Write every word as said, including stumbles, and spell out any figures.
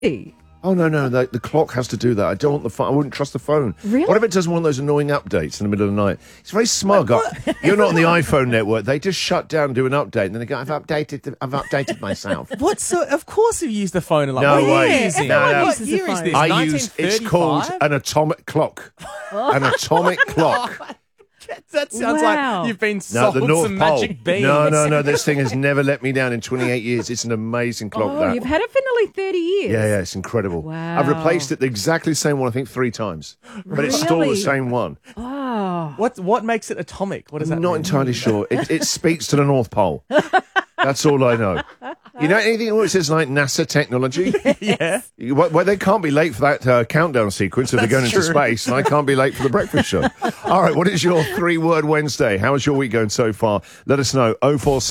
Oh, no, no, the, the clock has to do that. I don't want the phone. I wouldn't trust the phone. Really? What if it does one of those annoying updates in the middle of the night? It's very smug. You're not on the iPhone network. They just shut down and do an update, and then they go, I've updated the, I've updated myself. What? So, of course you use the phone a lot. No what way. Year is it? No, no. What uses year the is phone. this? I use, it's called an atomic clock. An atomic clock. That sounds Wow. like you've been No, sold the North some Pole. magic beans. No, no, no. This thing has never let me down in twenty-eight years. It's an amazing clock. Oh, that. you've had it for nearly thirty years. Yeah, yeah, it's incredible. Wow. I've replaced it the exactly same one, I think, three times. But it's still the Really? same one. Oh. What what makes it atomic? What does that I'm not mean? entirely sure. It, it speaks to the North Pole. That's all I know. You know anything where it says like NASA technology? Yeah. You- Well, well, they can't be late for that uh, countdown sequence if they're going into true. space, and I can't be late for the breakfast show. All right, what is your three-word Wednesday? How is your week going so far? Let us know. oh four